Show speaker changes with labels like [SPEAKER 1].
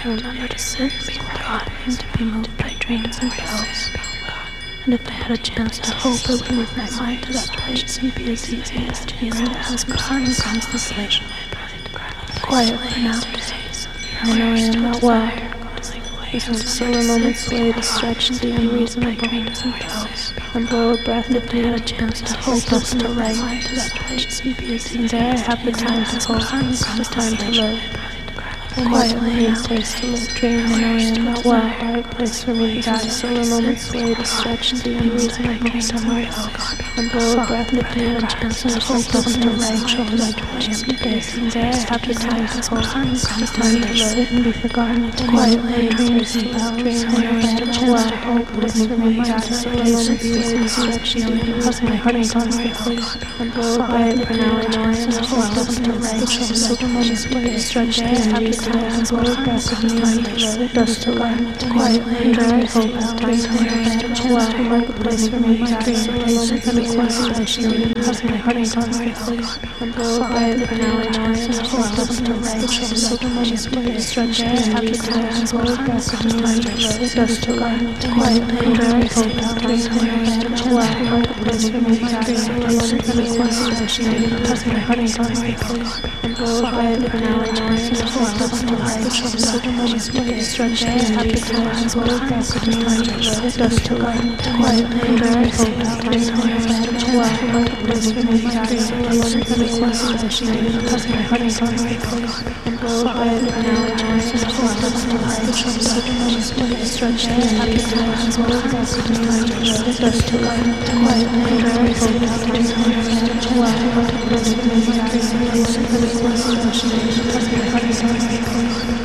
[SPEAKER 1] I remember to sit and be forgotten and to be moved by dreams and bells. And if I had a chance to hope, I would move my mind to that place and be as easy as it is to ask for certain constellation. Quiet for nowadays, I know I am not well. Listen to solar moments sway to stretch the unreasonable and blow a breath if I had a chance to hope us to light to that place and be as easy. There I have the time to hope, the time to live. Quietly and taste to live, dream, I know I am not well. Quiet place for me to die. Solar moments sway to stretch the unreasonable somewhere else and blow a breath if I had a chance to hope us to light to that place and be as easy. There I have the time to hope, the time to live and be forgotten. Quietly and taste to live, dream, I know I am not well. Quiet place for me to die. Solar moments sway to stretch the unreasonable somewhere else and blow a breath for now I know I am not well. Solar moments sway to stretch the unreasonable times will progress of me, dust to light, quietly and dry hope, dreams and rest, well, to marketplace for me, my dream, moments and especially, has my heart and conversations, and blow quiet for now I know I am not well, dust to light, silver moments to stretch, happy times will progress of me, dust to light, quietly and dry hope, dreams and rest, well, to marketplace for me, my dream, moments and especially, has my heart and conversations, and blow quiet for now I know I am not well, dust to light, silver moments to stretch, happy times will progress of me, dust to light, quietly and dry hope, dreams and rest, well, to marketplace for me, my dream, moments and especially, has my heart and conversations, and blow quiet for now I know I am not well, dust to light, silver moments to stretch, happy times will progress of me, dust to light, quietly and dry hope, dreams and rest, well, to marketplace for me, my dream, moments and especially, has my heart and conversations.